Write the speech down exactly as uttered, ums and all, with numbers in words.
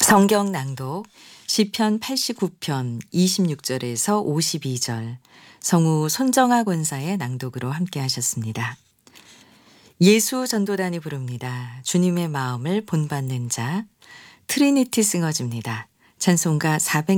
성경 낭독 시편 팔십구 편 이십육 절에서 오십이 절 성우 손정아 권사의 낭독으로 함께 하셨습니다. 예수 전도단이 부릅니다. 주님의 마음을 본받는 자 트리니티 싱어즈입니다. 찬송가 사백